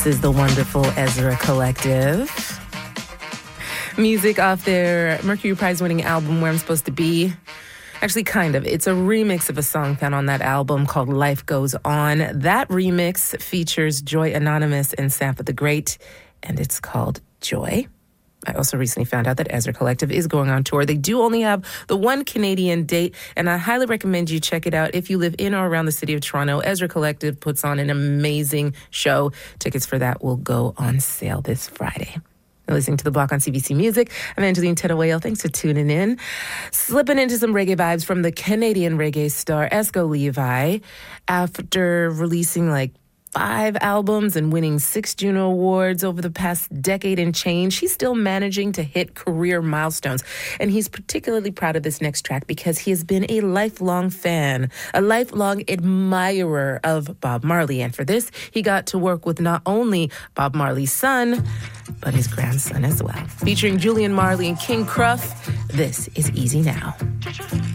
This is the wonderful Ezra Collective. Music off their Mercury Prize-winning album, Where I'm Supposed to Be. Actually, kind of. It's a remix of a song found on that album called Life Goes On. That remix features Joy Anonymous and Sampa the Great, and it's called Joy. I also recently found out that Ezra Collective is going on tour. They do only have the one Canadian date, and I highly recommend you check it out if you live in or around the city of Toronto. Ezra Collective puts on an amazing show. Tickets for that will go on sale this Friday. You're listening to The Block on CBC Music. I'm Angeline Tedaweo. Thanks for tuning in. Slipping into some reggae vibes from the Canadian reggae star Esco Levi. After releasing 5 albums and winning 6 Juno Awards over the past decade and change, he's still managing to hit career milestones. And he's particularly proud of this next track because he has been a lifelong fan, a lifelong admirer of Bob Marley. And for this, he got to work with not only Bob Marley's son, but his grandson as well. Featuring Julian Marley and King Cruff, this is Easy Now.